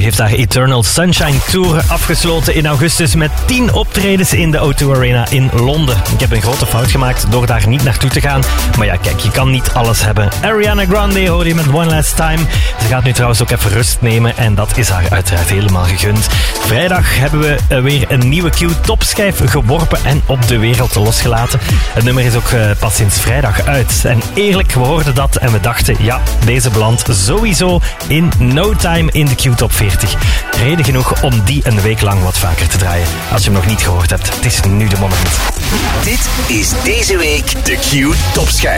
heeft haar Eternal Sunshine Tour afgesloten in augustus met 10 optredens in de O2 Arena in Londen. Ik heb een grote fout gemaakt door daar niet naartoe te gaan. Maar ja, kijk, je kan niet alles hebben. Ariana Grande hoorde je met One Last Time. Ze gaat nu trouwens ook even rust nemen en dat is haar uiteraard helemaal gegund. Vrijdag hebben we weer een nieuwe Q-topschijf geworpen en op de wereld losgelaten. Het nummer is ook pas sinds vrijdag uit. En eerlijk, we hoorden dat en we dachten, ja, deze belandt sowieso in no time in de Q-top 40. Reden genoeg om die een week lang wat vaker te draaien. Als je hem nog niet gehoord hebt, het is nu de moment. Dit is deze week de Q-topschijf.